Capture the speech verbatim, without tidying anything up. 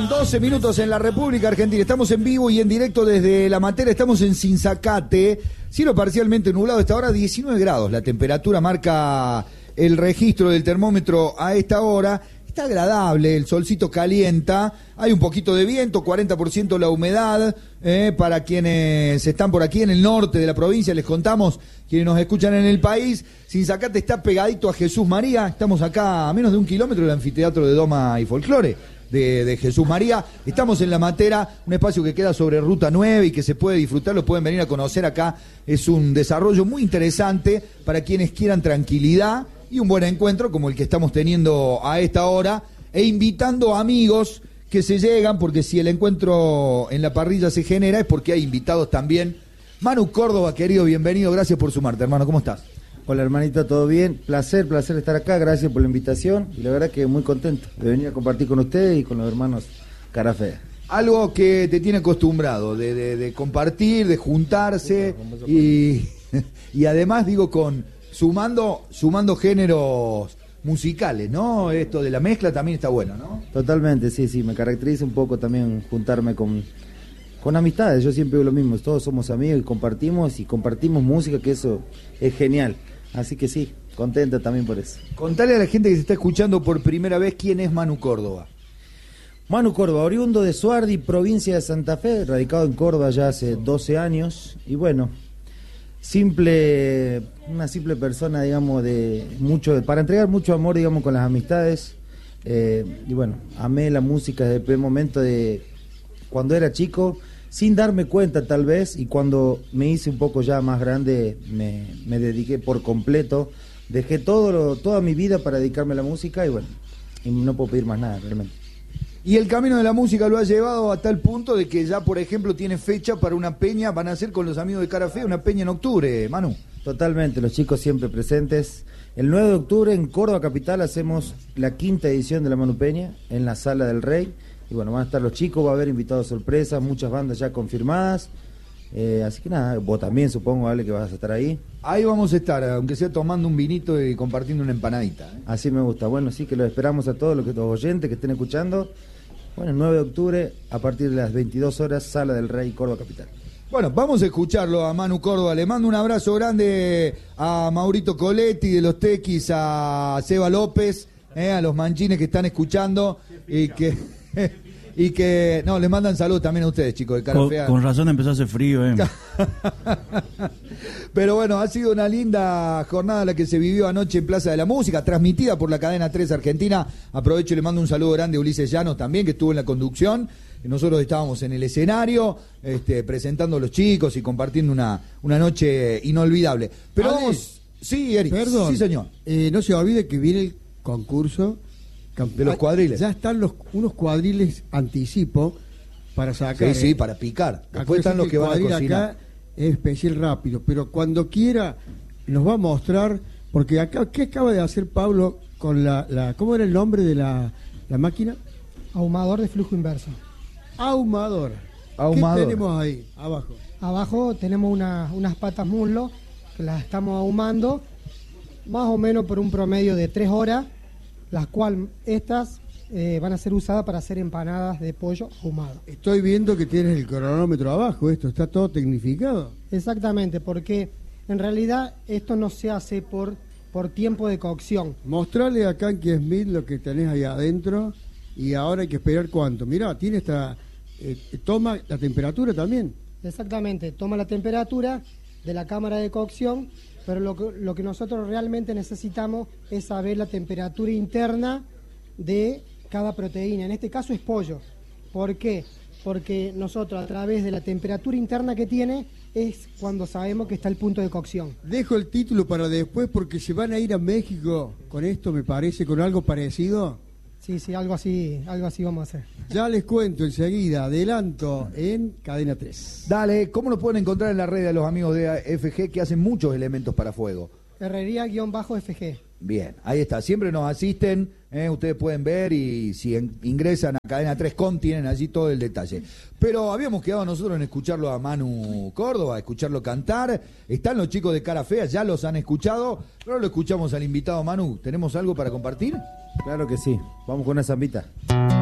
Pasan doce minutos en la República Argentina. Estamos en vivo y en directo desde La Matera. Estamos en Sinzacate. Cielo parcialmente nublado. Esta hora diecinueve grados. La temperatura marca el registro del termómetro a esta hora. Está agradable, el solcito calienta. Hay un poquito de viento, cuarenta por ciento la humedad. Eh, para quienes están por aquí en el norte de la provincia, les contamos, quienes nos escuchan en el país, Sinzacate está pegadito a Jesús María. Estamos acá a menos de un kilómetro del anfiteatro de Doma y Folclore de, de Jesús María. Estamos en La Matera, un espacio que queda sobre Ruta nueve y que se puede disfrutar, lo pueden venir a conocer acá. Es un desarrollo muy interesante para quienes quieran tranquilidad y un buen encuentro como el que estamos teniendo a esta hora, e invitando amigos que se llegan, porque si el encuentro en la parrilla se genera es porque hay invitados también. Manu Córdoba, querido, bienvenido, gracias por sumarte, hermano, ¿cómo estás? Hola, hermanito, ¿todo bien? Placer, placer estar acá, gracias por la invitación y la verdad que muy contento de venir a compartir con ustedes y con los hermanos Cara Fea. Algo que te tiene acostumbrado, de, de, de compartir, de juntarse y, y además, digo, con sumando, sumando géneros musicales, ¿no? Esto de la mezcla también está bueno, ¿no? Totalmente, sí, sí, me caracteriza un poco también juntarme con, con amistades. Yo siempre digo lo mismo, todos somos amigos y compartimos y compartimos música, que eso es genial. Así que sí, contenta también por eso. Contale a la gente que se está escuchando por primera vez quién es Manu Córdoba. Manu Córdoba, oriundo de Suardi, provincia de Santa Fe, radicado en Córdoba ya hace doce años y bueno, simple, una simple persona, digamos, de mucho, para entregar mucho amor, digamos, con las amistades. Eh, y bueno, amé la música desde el primer momento de cuando era chico, sin darme cuenta tal vez, y cuando me hice un poco ya más grande, me, me dediqué por completo, dejé todo lo, toda mi vida para dedicarme a la música y bueno, y no puedo pedir más nada realmente. Y el camino de la música lo ha llevado a tal punto de que ya, por ejemplo, tiene fecha para una peña, van a hacer con los amigos de Cara Fea una peña en octubre, Manu. Totalmente, los chicos siempre presentes. El nueve de octubre en Córdoba Capital hacemos la quinta edición de la Manu Peña en la Sala del Rey. Y bueno, van a estar los chicos, va a haber invitados sorpresas, muchas bandas ya confirmadas. Eh, así que nada, vos también supongo, Ale, que vas a estar ahí. Ahí vamos a estar, aunque sea tomando un vinito y compartiendo una empanadita, ¿eh? Así me gusta. Bueno, sí que los esperamos a todos los, que, los oyentes que estén escuchando. Bueno, el nueve de octubre, a partir de las veintidós horas, Sala del Rey, Córdoba Capital. Bueno, vamos a escucharlo a Manu Córdoba. Le mando un abrazo grande a Maurito Coletti de los Tequis, a Seba López, eh, a los manchines que están escuchando y que... Y que, no, les mandan salud también a ustedes, chicos, de Cara con, Fea. Con razón empezó a hacer frío, eh. Pero bueno, ha sido una linda jornada la que se vivió anoche en Plaza de la Música, transmitida por la cadena tres Argentina. Aprovecho y le mando un saludo grande a Ulises Llanos también, que estuvo en la conducción. Nosotros estábamos en el escenario, este, presentando a los chicos y compartiendo una, una noche inolvidable. Pero Ale, vamos... Sí, Eric. Perdón. Sí, señor. Eh, no se olvide que viene el concurso de los cuadriles. Ya están los unos cuadriles anticipo para sacar. Sí, sí, eh. para picar. Después Acuérdense están los que que el van a cuadril cocinar. acá es especial rápido, pero cuando quiera nos va a mostrar, porque acá, ¿qué acaba de hacer Pablo con la, la ¿cómo era el nombre de la, la máquina? Ahumador de flujo inverso. Ahumador. Ahumador. ¿Qué tenemos ahí, abajo? Abajo tenemos una, unas patas muslo que las estamos ahumando más o menos por un promedio de tres horas, las cuales estas eh, van a ser usadas para hacer empanadas de pollo ahumado. Estoy viendo que tienes el cronómetro abajo, esto está todo tecnificado. Exactamente, porque en realidad esto no se hace por, por tiempo de cocción. Mostrale a Kanky Smith lo que tenés ahí adentro y ahora hay que esperar cuánto. Mirá, tiene esta, eh, toma la temperatura también. Exactamente, toma la temperatura de la cámara de cocción, pero lo que, lo que nosotros realmente necesitamos es saber la temperatura interna de cada proteína. En este caso es pollo. ¿Por qué? Porque nosotros a través de la temperatura interna que tiene es cuando sabemos que está el punto de cocción. Dejo el título para después porque se van a ir a México con esto, me parece, con algo parecido. Sí, sí, algo así, algo así vamos a hacer. Ya les cuento enseguida, adelanto en Cadena tres. Dale, ¿cómo nos pueden encontrar en la red a los amigos de F G que hacen muchos elementos para fuego? Herrería-F G. Bien, ahí está, siempre nos asisten, eh, ustedes pueden ver y si en, ingresan a Cadena tres Com tienen allí todo el detalle. Pero habíamos quedado nosotros en escucharlo a Manu Córdoba, escucharlo cantar. Están los chicos de Cara Fea, ya los han escuchado, pero lo escuchamos al invitado Manu. ¿Tenemos algo para compartir? Claro que sí, vamos con una zambita.